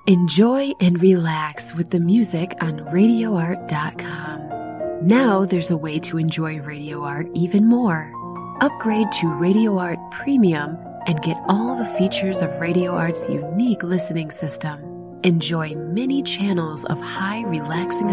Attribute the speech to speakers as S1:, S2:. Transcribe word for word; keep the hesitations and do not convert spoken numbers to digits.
S1: Enjoy and relax with the music on radio art dot com. Now there's a way to enjoy Radio Art even more. Upgrade to Radio Art Premium and get all the features of Radio Art's unique listening system. Enjoy many channels of high, relaxing